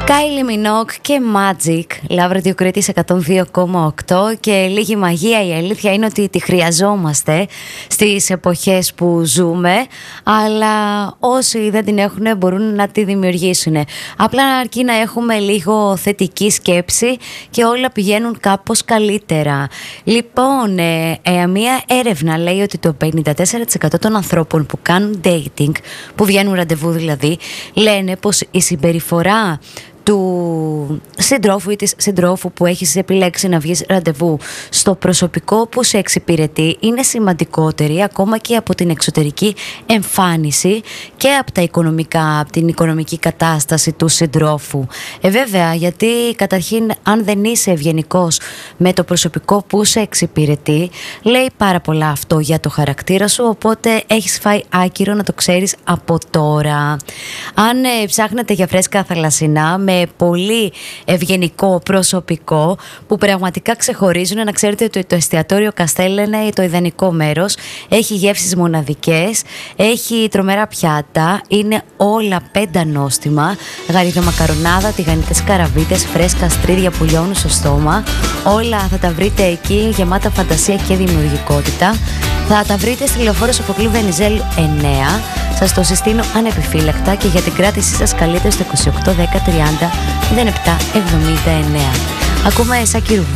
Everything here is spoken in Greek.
Κάιλι Μινόκ και Magic, Λαύρο Διοκρίτης 102,8 και λίγη μαγεία. Η αλήθεια είναι ότι τη χρειαζόμαστε στις εποχές που ζούμε, αλλά όσοι δεν την έχουν μπορούν να τη δημιουργήσουν. Απλά αρκεί να έχουμε λίγο θετική σκέψη και όλα πηγαίνουν κάπως καλύτερα. Λοιπόν, μία έρευνα λέει ότι το 54% των ανθρώπων που κάνουν dating, που βγαίνουν ραντεβού δηλαδή, λένε πως η συμπεριφορά του συντρόφου ή της συντρόφου που έχεις επιλέξει να βγεις ραντεβού στο προσωπικό που σε εξυπηρετεί είναι σημαντικότερη ακόμα και από την εξωτερική εμφάνιση και από τα οικονομικά, από την οικονομική κατάσταση του συντρόφου. Βέβαια, γιατί καταρχήν αν δεν είσαι ευγενικός με το προσωπικό που σε εξυπηρετεί, λέει πάρα πολλά αυτό για το χαρακτήρα σου, οπότε έχεις φάει άκυρο να το ξέρεις από τώρα. Αν ψάχνετε για φρέσκα θαλασσινά με πολύ ευγενικό προσωπικό που πραγματικά ξεχωρίζουν, να ξέρετε ότι το εστιατόριο Καστέλ είναι το ιδανικό μέρος. Έχει γεύσεις μοναδικές, έχει τρομερά πιάτα, είναι όλα 5 νόστιμα, γαριδομακαρονάδα, τηγανιτές καραβίτες, φρέσκα στρίδια που λιώνουν στο στόμα. Όλα θα τα βρείτε εκεί, γεμάτα φαντασία και δημιουργικότητα. Θα τα βρείτε στη Λεωφόρο Σοφοκλή Βενιζέλου 9. Σας το συστήνω ανεπιφύλακτα και για την κράτησή σας καλείτε στο 28 10 30 07 79. Ακούμε Σάκη Ρουβά.